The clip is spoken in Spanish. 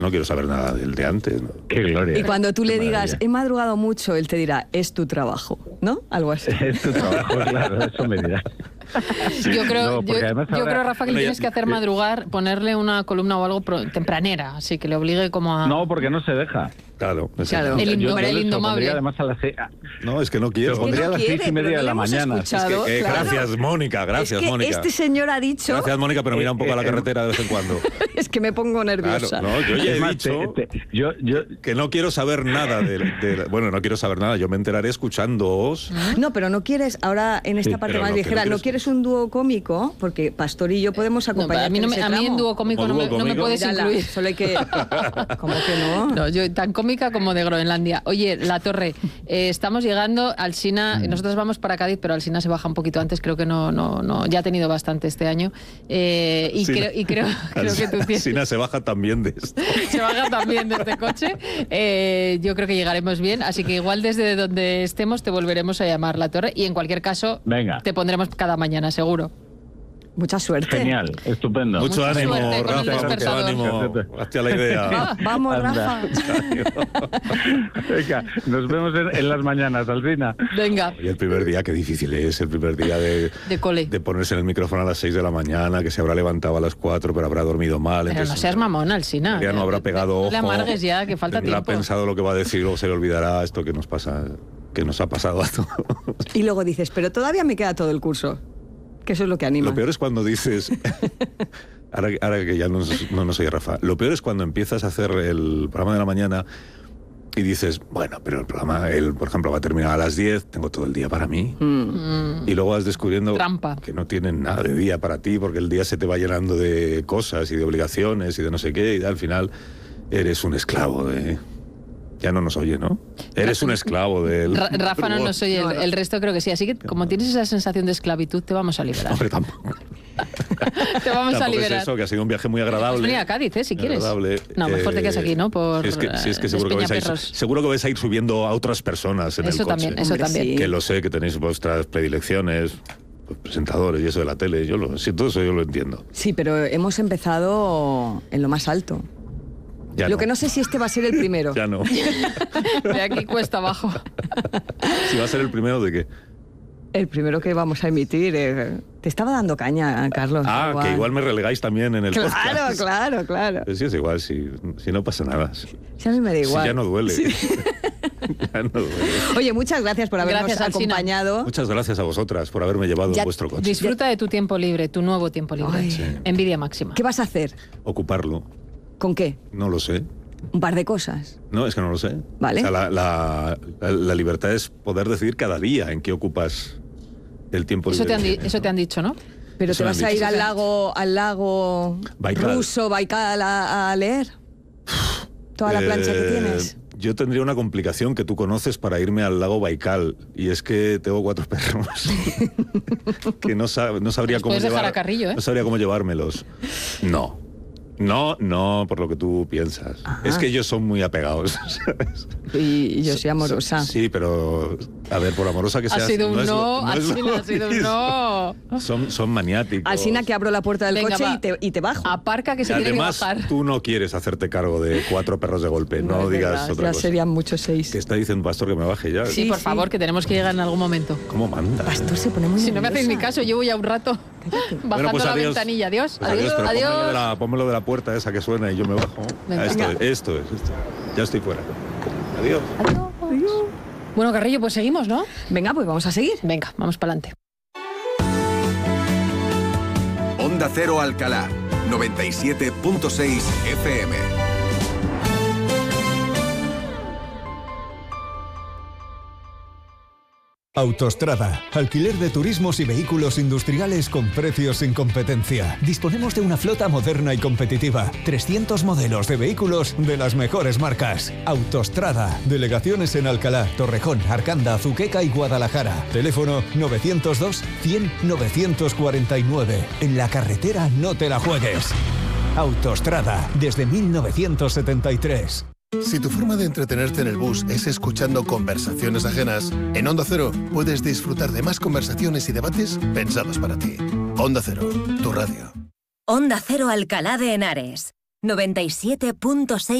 No quiero saber nada del de antes. ¿no? Qué gloria. Y cuando tú le digas, maravilla. he madrugado mucho, él te dirá, es tu trabajo, ¿no? Algo así. Es tu trabajo, claro, eso me dirás. Yo creo, No, porque además yo ahora- creo, Rafa, que le tienes que hacer madrugar, ponerle una columna o algo tempranera, así que le obligue como a... No, porque no se deja. Claro. Claro. El Yo el les indomable. propondría además a las No, es que no quiero. Lo pondría a las 6:30 de la mañana. Escuchado, claro. Gracias, Mónica, gracias, es que Mónica. este señor ha dicho... Gracias, Mónica, pero mira un poco a la carretera de vez en cuando. Es que me pongo nerviosa. Claro, no, yo ya Es he más, dicho yo que no quiero saber nada bueno, no quiero saber nada, yo me enteraré escuchándoos. No, pero no quieres, ahora en esta Sí, parte pero más lo que ligera, no ¿no quieres- quieres un dúo cómico? Porque Pastor y yo podemos No, acompañar a mí, a mí en dúo cómico, ¿Como no, dúo no me cómico? puedes incluir. Solo hay que... ¿Cómo que no? No, yo tan cómica como de Groenlandia. Oye, La Torre, estamos llegando, Alsina, nosotros vamos para Cádiz, pero Alsina se baja un poquito antes, creo que no, ya ha tenido bastante este año. Y Sina- creo que tú tienes... Sina se baja también de esto. Se baja también de este coche. Yo creo que llegaremos bien, así que igual desde donde estemos te volveremos a llamar, La Torre, y en cualquier caso Venga. te pondremos cada mañana, seguro. Mucha suerte. Genial, estupendo. Mucho Mucha ánimo, suerte con el Rafa, mucho despertador. ánimo. Hazte a la idea. Vamos, Anda. Rafa. Venga, nos vemos en las mañanas, Alsina. Venga, Y el primer día, qué difícil es, el primer día de cole. de ponerse en el micrófono a las 6 de la mañana, que se habrá levantado a las 4, pero habrá dormido mal. Pero no entonces, seas mamón, Alsina. ya no habrá pegado ojo. No le amargues ya, que falta tendrá tiempo. pensado lo que va a decir, luego se le olvidará esto que nos pasa, que nos ha pasado a todos. Y luego dices, pero todavía me queda todo el curso. Que eso es lo que anima. Lo peor es cuando dices, ahora que ya no nos oye Rafa, lo peor es cuando empiezas a hacer el programa de la mañana y dices, bueno, pero el programa, por ejemplo, va a terminar a las 10, tengo todo el día para mí. Y luego vas descubriendo Trampa. que no tienen nada de día para ti, porque el día se te va llenando de cosas y de obligaciones y de no sé qué, y al final eres un esclavo de... Ya no nos oye, ¿no? Eres un esclavo del... Rafa no nos oye, el resto creo que sí. Así que como tienes esa sensación de esclavitud, te vamos a liberar. Hombre, tampoco. Te vamos a Tampoco liberar. es eso, que ha sido un viaje muy Puedes agradable. venir a Cádiz, si quieres. Agradable. No, mejor te quedas aquí, ¿no? Por si es que seguro que vais a ir, Despeñaperros. seguro que vais a ir subiendo a otras personas en Eso el coche. también, eso Hombre, también. sí. Que lo sé, que tenéis vuestras predilecciones, pues, presentadores y eso de la tele. Todo eso yo lo entiendo. Sí, pero hemos empezado en lo más alto. Ya Lo que no sé si este va a ser el primero. Ya no. De aquí cuesta abajo. Si va a ser el primero de qué. El primero que vamos a emitir. Te estaba dando caña, Carlos. Que igual me relegáis también en el Claro, podcast. claro. Pues sí, es igual, si no pasa nada. Si Sí, a mí me da igual. ya no duele. Sí. Ya no duele. Oye, muchas gracias por habernos Gracias, Alsina. acompañado. Muchas gracias a vosotras por haberme llevado Ya en vuestro coche. Disfruta de tu tiempo libre, tu nuevo tiempo libre. Ay. Sí. Envidia máxima. ¿Qué vas a hacer? Ocuparlo. ¿Con qué? No lo sé. Un par de cosas. No, es que no lo sé. Vale. O sea, la libertad es poder decidir cada día en qué ocupas el tiempo Eso libre. te, que tienes, eso ¿no? te han dicho, ¿no? Pero Eso te me vas han a ir dicho. al lago Baikal. ruso, Baikal, a leer. Toda la plancha que tienes. Yo tendría una complicación que tú conoces para irme al lago Baikal, y es que tengo 4 perros que no sabría ¿Los cómo puedes dejar a Carrillo, eh? No sabría cómo llevármelos. No, por lo que tú piensas. Ajá. Es que ellos son muy apegados, ¿sabes? Y yo soy amorosa. Sí, pero a ver, por amorosa que Ha seas, sido un es lo- no, es lo Alsina, ha sido un mismo. no. Son maniáticos. Alsina, que abro la puerta del Venga, coche va. y te bajo. Aparca que se tiene que Además, bajar. tú no quieres hacerte cargo de 4 perros de golpe. No, es digas verdad, otra ya cosa. serían muchos 6. Que está diciendo Pastor que me baje ya. Sí, Sí, por sí. favor, que tenemos que llegar en algún momento. ¿Cómo manda? Pastor se pone muy Si no me hacéis ni nerviosa. caso, llevo ya un rato bajando pues la adiós. ventanilla. Adiós, Pues adiós, pero adiós. pónmelo de la puerta esa que suena y yo me bajo. Venga. Esto es. Ya estoy fuera. Adiós. Bueno, Carrillo, pues seguimos, ¿no? Venga, pues vamos a seguir. Venga, vamos para adelante. Onda Cero Alcalá, 97.6 FM. Autostrada, alquiler de turismos y vehículos industriales con precios sin competencia. Disponemos de una flota moderna y competitiva. 300 modelos de vehículos de las mejores marcas. Autostrada, delegaciones en Alcalá, Torrejón, Arcanda, Azuqueca y Guadalajara. Teléfono 902 100 949. En la carretera no te la juegues. Autostrada, desde 1973. Si tu forma de entretenerte en el bus es escuchando conversaciones ajenas, en Onda Cero puedes disfrutar de más conversaciones y debates pensados para ti. Onda Cero, tu radio. Onda Cero Alcalá de Henares. 97.6